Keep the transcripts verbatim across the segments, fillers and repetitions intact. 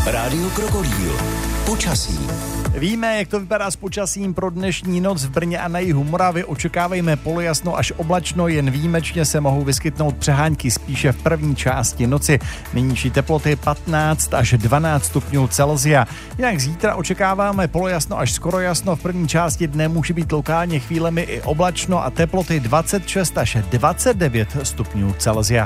Rádio Krokodýl. Počasí. Víme, jak to vypadá s počasím pro dnešní noc v Brně a na jihu Moravy. Očekávejme polojasno až oblačno, jen výjimečně se mohou vyskytnout přehánky spíše v první části noci. Nejnižší teploty patnáct až dvanáct stupňů Celsia. Jinak zítra očekáváme polojasno až skoro jasno. V první části dne může být lokálně chvílemi i oblačno a teploty dvacet šest až dvacet devět stupňů Celsia.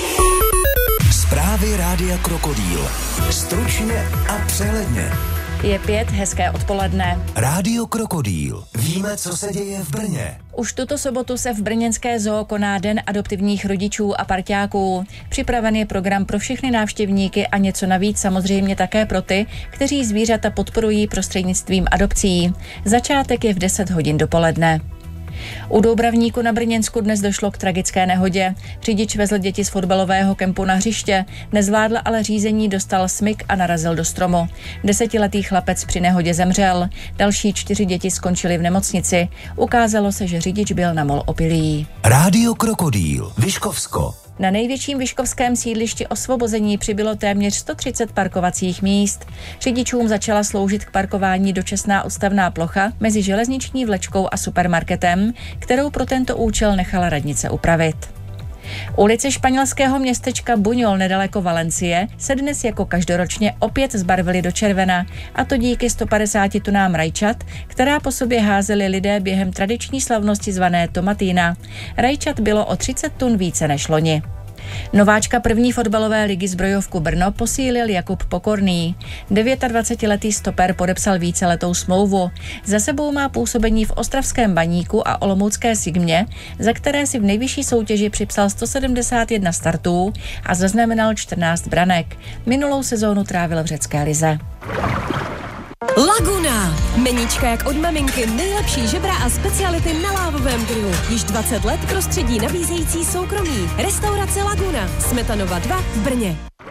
Zprávy Rádia Krokodýl. Stručně a přehledně. Je pět, hezké odpoledne. Rádio Krokodýl. Víme, co se děje v Brně. Už tuto sobotu se v brněnské zoo koná Den adoptivních rodičů a parťáků. Připraven je program pro všechny návštěvníky a něco navíc samozřejmě také pro ty, kteří zvířata podporují prostřednictvím adopcí. Začátek je v deset hodin dopoledne. U Doubravníku na Brněnsku dnes došlo k tragické nehodě. Řidič vezl děti z fotbalového kempu na hřiště, nezvládl ale řízení, dostal smyk a narazil do stromu. Desetiletý chlapec při nehodě zemřel. Další čtyři děti skončily v nemocnici. Ukázalo se, že řidič byl namol opilý. Rádio Krokodýl. Vyškovsko. Na největším vyškovském sídlišti Osvobození přibylo téměř sto třicet parkovacích míst. Řidičům začala sloužit k parkování dočasná odstavná plocha mezi železniční vlečkou a supermarketem, kterou pro tento účel nechala radnice upravit. Ulice španělského městečka Buñol nedaleko Valencie se dnes jako každoročně opět zbarvily do červena, a to díky sto padesáti tunám rajčat, která po sobě házeli lidé během tradiční slavnosti zvané Tomatina. Rajčat bylo o třicet tun více než loni. Nováčka první fotbalové ligy Zbrojovku Brno posílil Jakub Pokorný. dvacetidevítiletý stoper podepsal víceletou smlouvu. Za sebou má působení v ostravském Baníku a olomoucké Sigmě, za které si v nejvyšší soutěži připsal sto sedmdesát jedna startů a zaznamenal čtrnáct branek. Minulou sezónu trávil v řecké lize. Laguna. Meníčka jak od maminky, nejlepší žebra a speciality na lávovém grilu. Již dvacet let prostředí nabízející soukromí. Restaurace Laguna. Smetanova dva v Brně.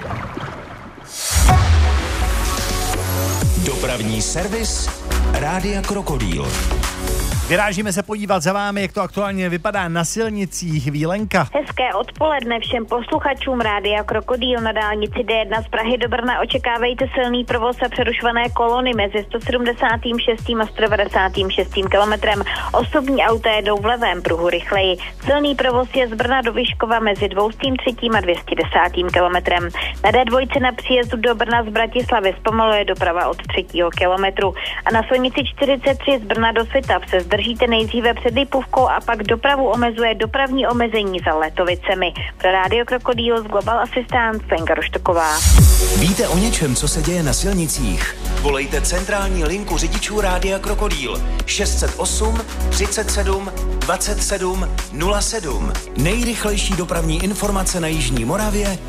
Dopravní servis Rádia Krokodýl. Vyrážíme se podívat za vámi, jak to aktuálně vypadá na silnicích. Vílenka. Hezké odpoledne všem posluchačům Rádia Krokodýl. Na dálnici D jedna z Prahy do Brna očekávejte silný provoz a přerušované kolony mezi sto sedmdesátým šestým a sto devadesátým šestým kilometrem. Osobní auta jedou v levém pruhu rychleji. Silný provoz je z Brna do Vyškova mezi dvěstě tři a dvě stě deset kilometrem. Na D dva na příjezdu do Brna z Bratislavy zpomaluje doprava od třetího kilometru. A na silnici čtyřicet tři z Brna do Svitav se držíte nejdříve před Lipůvkou a pak dopravu omezuje dopravní omezení za Letovicemi. Pro Rádio Krokodýl z Global Assistant Fenka Roštoková. Víte o něčem, co se děje na silnicích? Volejte centrální linku řidičů Rádia Krokodýl šest set osm třicet sedm dvacet sedm nula sedm. Nejrychlejší dopravní informace na jižní Moravě